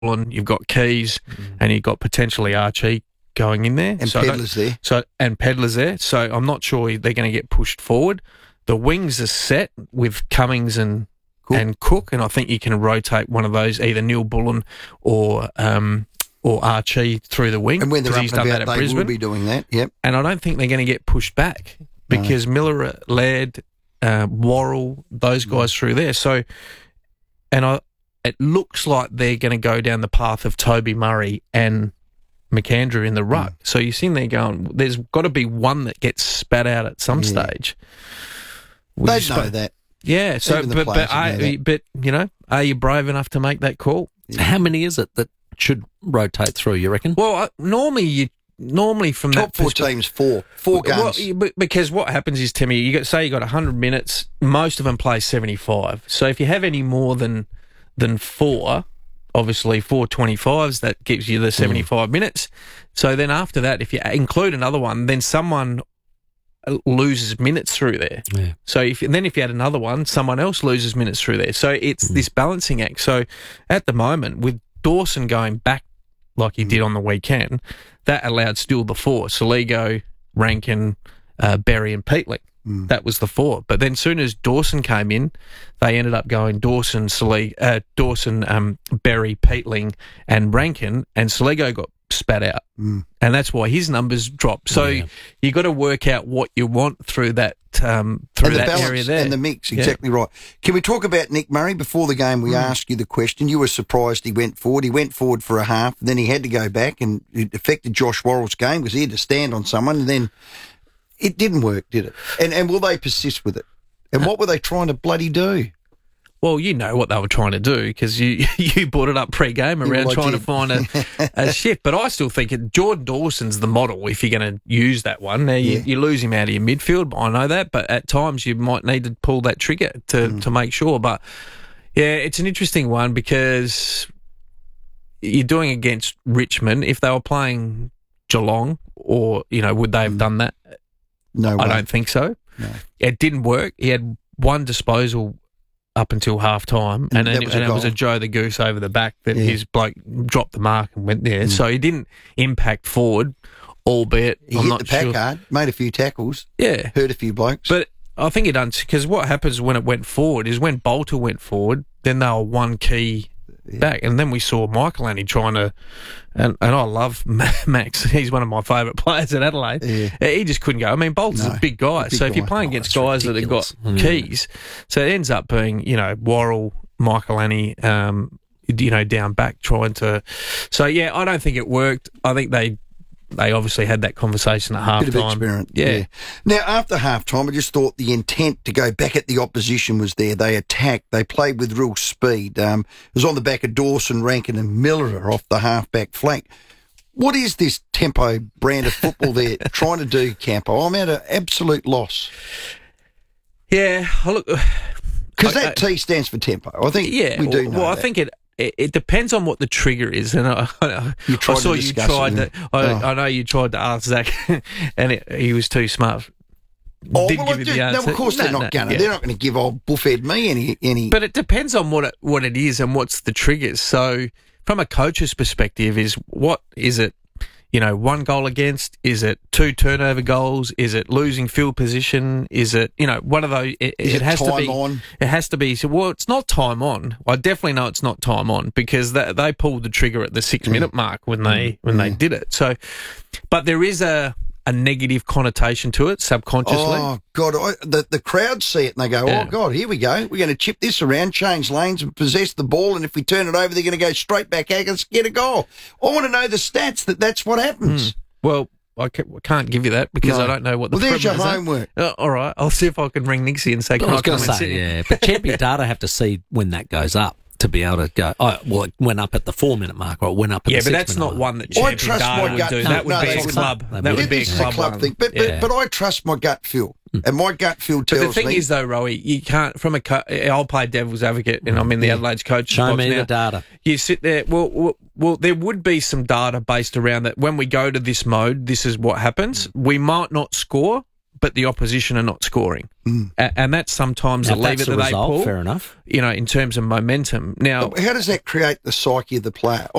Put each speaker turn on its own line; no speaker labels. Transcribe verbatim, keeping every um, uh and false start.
Bullen, you've got Keys, mm. and you've got potentially Archie going in there.
And
so
Pedlar's there.
So And Pedlar's there. So I'm not sure they're going to get pushed forward. The wings are set with Cummings and Cook. and Cook, and I think you can rotate one of those, either Neil Bullen or um, or Archie through the wing.
And when they're up
he's
and
done
about,
that at
they
Brisbane.
will be doing that, yep.
And I don't think they're going to get pushed back because no. Miller, Laird, uh, Worrell, those guys mm. through there. So, and I, it looks like they're going to go down the path of Toby Murray and McAndrew in the ruck. Mm. So you're sitting there going, there's got to be one that gets spat out at some yeah. stage.
They know sp- that.
Yeah, so but but, are, but you know, are you brave enough to make that call?
Yeah. How many is it that should rotate through, you reckon?
Well, uh, normally you normally from
top
that
four teams, four four games.
Well, because what happens is, Timmy, you got say you got one hundred minutes. Most of them play seventy-five. So if you have any more than than four, obviously four twenty-fives, that gives you the seventy-five mm. minutes. So then after that, if you include another one, then someone loses minutes through there.
Yeah.
So if and then if you add another one, someone else loses minutes through there. So it's mm. this balancing act. So at the moment, with Dawson going back like he mm. did on the weekend, that allowed still the four: Soligo, Rankin, uh, Berry, and Peatling. Mm. That was the four. But then, soon as Dawson came in, they ended up going Dawson, Soligo, uh, Dawson, um, Berry, Peatling, and Rankin, and Soligo got spat out,
mm.
and that's why his numbers dropped. So yeah. you got to work out what you want through that um, through
and the
that
balance
area there
and the mix. Exactly yeah. right. Can we talk about Nick Murray before the game? We mm. asked you the question. You were surprised he went forward. He went forward for a half, then he had to go back, and it affected Josh Worrell's game because he had to stand on someone, and then it didn't work, did it? And and will they persist with it? And what were they trying to bloody do?
Well, you know what they were trying to do because you you brought it up pre-game around
well,
trying to find a, a shift. But I still think it, Jordan Dawson's the model if you're going to use that one. Now, you, yeah. you lose him out of your midfield, I know that, but at times you might need to pull that trigger to, mm. to make sure. But, yeah, it's an interesting one because you're doing against Richmond. If they were playing Geelong or, you know, would they have mm. done that?
No way.
I don't think so.
No.
It didn't work. He had one disposal up until half time, and, and, and it was a Joe the Goose over the back that yeah. his bloke dropped the mark and went there. Mm. So he didn't impact forward, albeit
he
I'm
hit
not
the pack
sure.
hard, made a few tackles,
yeah,
hurt a few blokes.
But I think it done because what happens when it went forward is when Bolter went forward, then they were one key yeah. back, and then we saw Michael Annie trying to, and, and I love Max. He's one of my favourite players at Adelaide.
Yeah.
He just couldn't go. I mean, Bolter's
no,
a big guy,
a big
so if
guy.
you're playing
oh,
against guys
ridiculous.
that have got mm. keys, so it ends up being, you know, Worrell, Michael Annie, um, you know, down back trying to. So yeah, I don't think it worked. I think they. They obviously had that conversation at half
Bit
time.
of experiment,
yeah.
yeah. Now, after half time, I just thought the intent to go back at the opposition was there. They attacked. They played with real speed. Um, it was on the back of Dawson, Rankin and Miller off the half-back flank. What is this tempo brand of football they're trying to do, Campo? I'm at an absolute loss.
Yeah, look...
Because that T stands for tempo. I think
yeah,
we do
well,
know
Well,
that.
I think it... It, it depends on what the trigger is, and I, I,
you tried
I saw
to
you
discuss
tried
it,
to. I,
oh.
I know you tried to ask Zach, and it, he was too smart.
Oh,
Didn't
well,
give
I
you
do.
the
No, of course
no,
they're not
no,
going to.
yeah.
They're not going to give old Buffhead me any any.
But it depends on what it, what it is and what's the triggers. So, from a coach's perspective, is what is it? You know, one goal against? Is it two turnover goals? Is it losing field position? Is it, you know, one of those? It,
is
it,
it
has
time
to be.
On?
It has to be. So, well, it's not time on. I definitely know it's not time on because they, they pulled the trigger at the six
yeah.
minute mark when they when
yeah.
they did it. So, but there is a. a negative connotation to it subconsciously.
Oh, God. I, the, the crowd see it and they go,
yeah.
oh, God, here we go. We're going to chip this around, change lanes and possess the ball, and if we turn it over, they're going to go straight back at us, get a goal. I want to know the stats that that's what happens.
Mm. Well, I can't give you that because
no.
I don't know what the
Well, there's your
is
homework.
Uh, all right. I'll see if I can ring Nixie and say, can
I
I,
was
come
going to
and
say,
sit
yeah, but champion data have to see when that goes up to be able to go, oh, well, it went up at the four-minute mark or it went up at
yeah,
the
but that's
six-minute
not
mark.
one that champion data would do.
No,
that would
no,
be a
that's
club.
not.
That would be a
It's
club,
a club
one.
thing. But,
yeah.
but, but I trust my gut feel.
Mm.
And my gut feel tells
me...
me...
But the thing
me,
is, though, Rowie, you can't... From a co- I'll play devil's advocate, and I'm in the
yeah.
Adelaide's coach
Show
box
me
now.
the data.
You sit there... Well, well, well, there would be some data based around that. When we go to this mode, this is what happens. We might not score, but the opposition are not scoring.
Mm.
A- and that's sometimes
Now,
the
if
lever
that's
that
the
they
result,
pull,
fair enough.
you know, in terms of momentum. Now,
How does that create the psyche of the player?